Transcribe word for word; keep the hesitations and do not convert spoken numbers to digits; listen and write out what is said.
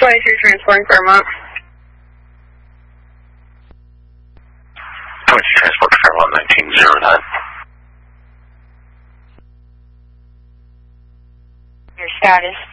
twenty-three transporting Fairmont. twenty-two transport to Fairmont nineteen zero nine. Your status?